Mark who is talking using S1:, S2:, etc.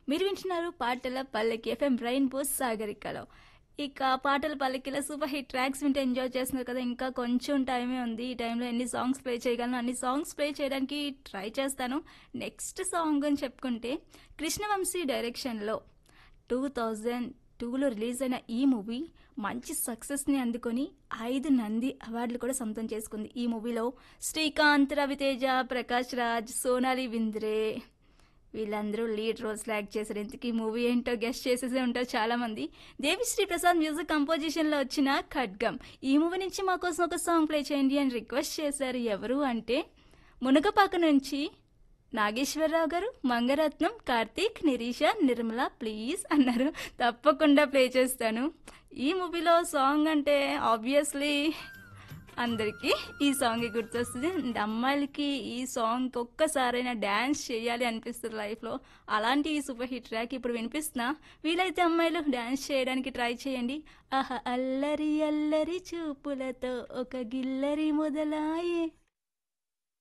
S1: మీరు వింటున్నారు పాటల పల్లకి ఎఫ్ఎం రెయిన్బో సాగరికలో. ఇక పాటల పల్లకిలో సూపర్ హిట్ ట్రాక్స్ వింటే ఎంజాయ్ చేస్తున్నారు కదా! ఇంకా కొంచెం టైమే ఉంది. ఈ టైంలో ఎన్ని సాంగ్స్ ప్లే చేయగలను అన్ని సాంగ్స్ ప్లే చేయడానికి ట్రై చేస్తాను. నెక్స్ట్ సాంగ్ అని చెప్పుకుంటే కృష్ణవంశీ డైరెక్షన్‌లో 2002లో రిలీజ్ అయిన ఈ మూవీ మంచి సక్సెస్‌ని అందుకొని 5 నంది అవార్డులు కూడా సొంతం చేసుకుంది. ఈ మూవీలో శ్రీకాంత్, రవితేజ, ప్రకాష్ రాజ్, సోనాలి బింద్రే వీళ్ళందరూ లీడ్ రోల్స్‌లో యాక్ట్ చేశారు. ఇంతకీ ఈ మూవీ ఏంటో గెస్ చేసేసే ఉంటారు చాలామంది. దేవిశ్రీ ప్రసాద్ మ్యూజిక్ కంపోజిషన్‌లో వచ్చిన 'ఖడ్గం' ఈ మూవీ నుంచి మా కోసం ఒక సాంగ్ ప్లే చేయండి అని రిక్వెస్ట్ చేశారు. ఎవరు అంటే మునగపాక నుంచి నాగేశ్వరరావు గారు, మంగరత్నం, కార్తీక్, నిరీష, నిర్మల ప్లీజ్ అన్నారు. తప్పకుండా ప్లే చేస్తాను. ఈ మూవీలో సాంగ్ అంటే ఆబ్వియస్లీ అందరికీ ఈ సాంగే గుర్తొస్తుంది. అండ్ అమ్మాయిలకి ఈ సాంగ్ ఒక్కసారైనా డ్యాన్స్ చేయాలి అనిపిస్తుంది లైఫ్లో. అలాంటి ఈ సూపర్ హిట్ ట్రాక్ ఇప్పుడు వినిపిస్తున్నా. వీలైతే అమ్మాయిలు డ్యాన్స్ చేయడానికి ట్రై చేయండి. ఆహా అల్లరి అల్లరి చూపులతో ఒక గిల్లరి మొదలాయే